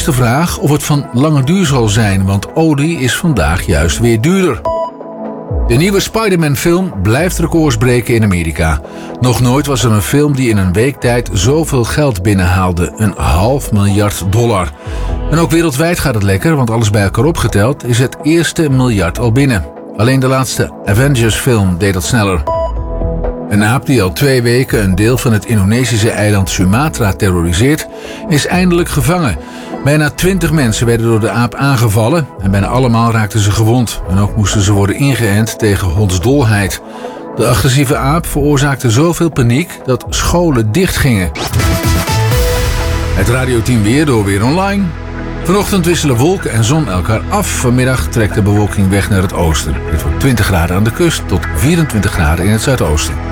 de vraag of het van lange duur zal zijn, want olie is vandaag juist weer duurder. De nieuwe Spider-Man-film blijft records breken in Amerika. Nog nooit was er een film die in een week tijd zoveel geld binnenhaalde, $500 miljard. En ook wereldwijd gaat het lekker, want alles bij elkaar opgeteld is het eerste miljard al binnen. Alleen de laatste Avengers-film deed dat sneller. Een aap die al 2 weken een deel van het Indonesische eiland Sumatra terroriseert, is eindelijk gevangen. Bijna 20 mensen werden door de aap aangevallen en bijna allemaal raakten ze gewond. En ook moesten ze worden ingeënt tegen hondsdolheid. De agressieve aap veroorzaakte zoveel paniek dat scholen dichtgingen. Het radioteam weer door Weer Online. Vanochtend wisselen wolken en zon elkaar af. Vanmiddag trekt de bewolking weg naar het oosten. Het wordt 20 graden aan de kust tot 24 graden in het zuidoosten.